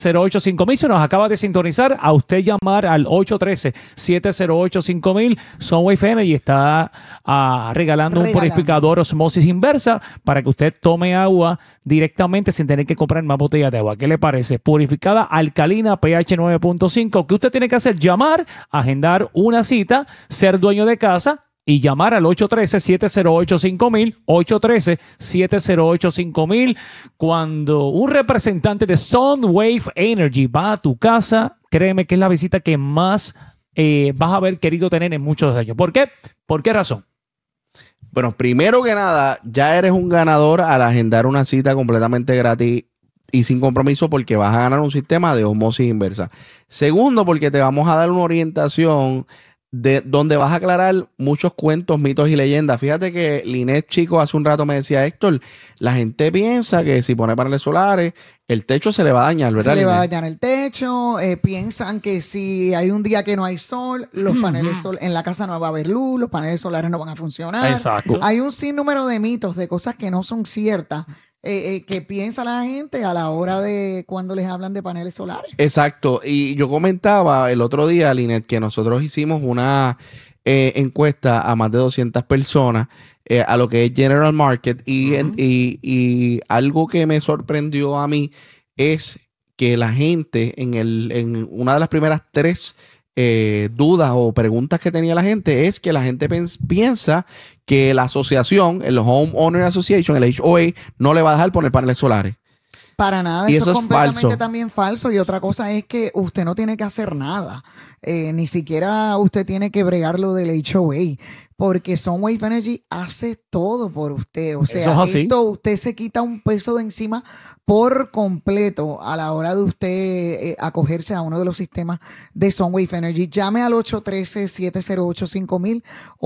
708-5000. Se nos acaba de sintonizar. A usted llamar al 813-708-5000. Sunwave Energy está regalando un purificador osmosis inversa para que usted tome agua directamente sin tener que comprar más botellas de agua. ¿Qué le parece? Purificada, alcalina, pH 9.5. ¿Qué usted tiene que hacer? Llamar, agendar una cita, ser dueño de casa y llamar al 813-708-5000, 813-708-5000. Cuando un representante de Sunwave Energy va a tu casa, créeme que es la visita que más vas a haber querido tener en muchos años. ¿Por qué? ¿Por qué razón? Bueno, primero que nada, ya eres un ganador al agendar una cita completamente gratis y sin compromiso, porque vas a ganar un sistema de osmosis inversa. Segundo, porque te vamos a dar una orientación de donde vas a aclarar muchos cuentos, mitos y leyendas. Fíjate que Linet Chico hace un rato me decía: Héctor, la gente piensa que si pone paneles solares, el techo se le va a dañar, ¿verdad? Se le va a dañar el techo. Piensan que si hay un día que no hay sol, los paneles en la casa no va a haber luz, los paneles solares no van a funcionar. Exacto. Hay un sinnúmero de mitos, de cosas que no son ciertas. Que piensa la gente a la hora de cuando les hablan de paneles solares. Exacto. Y yo comentaba el otro día, Linet, que nosotros hicimos una encuesta a más de 200 personas a lo que es General Market y algo que me sorprendió a mí es que la gente en una de las primeras tres dudas o preguntas que tenía la gente es que la gente piensa que la asociación, el Home Owner Association, el HOA, no le va a dejar poner paneles solares. Para nada, y eso es completamente falso. También falso. Y otra cosa es que usted no tiene que hacer nada. Ni siquiera usted tiene que bregar lo del HOA, porque Sunwave Energy hace todo por usted. O sea, eso es así. Esto usted se quita un peso de encima por completo a la hora de usted acogerse a uno de los sistemas de Sunwave Energy. Llame al 813-708-5000,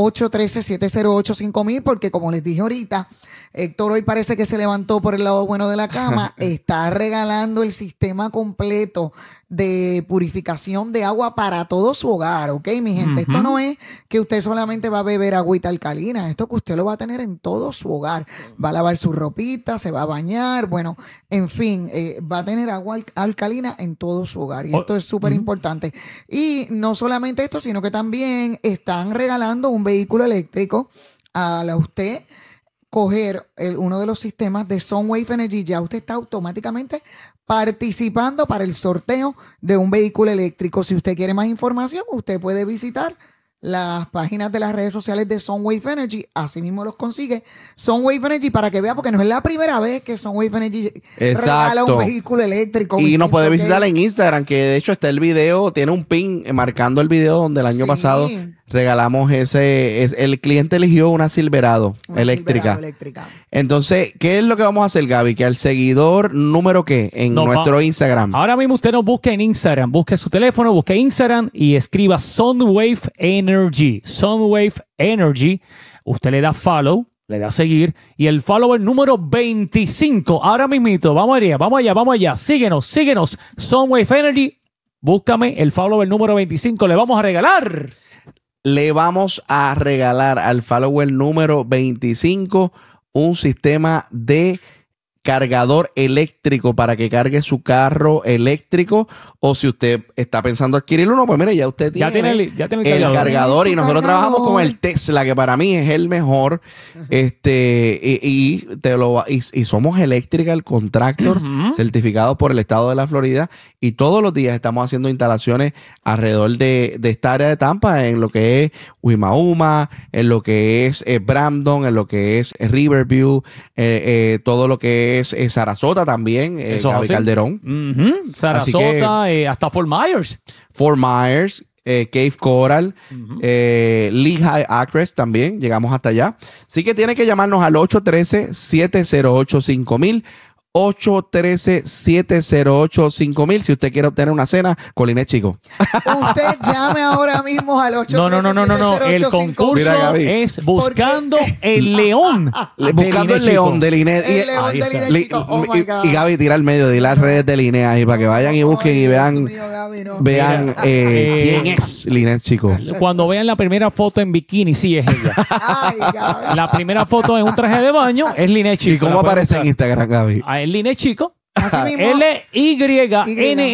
813-708-5000, porque como les dije ahorita, Héctor hoy parece que se levantó por el lado bueno de la cama. Está regalando el sistema completo de purificación de agua para todo su hogar, ¿ok, mi gente? Esto no es que usted solamente va a beber agüita alcalina, esto que usted lo va a tener en todo su hogar. Va a lavar su ropita, se va a bañar, bueno, en fin, va a tener agua alcalina en todo su hogar, y esto es súper importante. Y no solamente esto, sino que también están regalando un vehículo eléctrico a usted coger uno de los sistemas de Sunwave Energy. Ya usted está automáticamente participando para el sorteo de un vehículo eléctrico. Si usted quiere más información, usted puede visitar las páginas de las redes sociales de Sunwave Energy. Así mismo los consigue Sunwave Energy para que vea, porque no es la primera vez que Sunwave Energy regala un vehículo eléctrico. Y nos puede visitar en Instagram, que de hecho está el video, tiene un pin marcando el video donde el año pasado regalamos el cliente eligió una Silverado eléctrica. Entonces, ¿qué es lo que vamos a hacer, Gaby? Que al seguidor número ¿qué? En nuestro Instagram. Ahora mismo usted nos busque en Instagram, busque su teléfono, busque Instagram y escriba Sunwave Energy. Sunwave Energy. Usted le da follow, le da seguir, y el follower número 25. Ahora mismito, vamos allá. Síguenos. Sunwave Energy. Búscame el follower número 25. Le vamos a regalar al follower número 25 un sistema de cargador eléctrico para que cargue su carro eléctrico, o si usted está pensando adquirir uno, pues mire, ya usted tiene el cargador, y nosotros trabajamos con el Tesla, que para mí es el mejor, y somos Electrical Contractor certificados por el estado de la Florida, y todos los días estamos haciendo instalaciones alrededor de esta área de Tampa, en lo que es Wimauma, en lo que es Brandon, en lo que es Riverview, todo lo que es Sarasota también, Gaby Calderón. Sarasota, hasta Fort Myers. Cave Coral, Lehigh Acres también, llegamos hasta allá. Así que tiene que llamarnos al 813-708-5000. 813-708-5000 si usted quiere obtener una cena con Linet Chico. Usted llame ahora mismo al 813-708-5000. No. El concurso es Buscando el León. Buscando el León de Linet. El León de Linet Chico. Oh my God. Y Gaby, tira al medio de las redes de Linet ahí para que vayan y busquen y vean, quién es Linet Chico. Cuando vean la primera foto en bikini, sí es ella. Ay, Gaby. La primera foto en un traje de baño es Linet Chico. ¿Y cómo aparece en Instagram, Gaby? El Linet Chico. Así mismo. Lynnn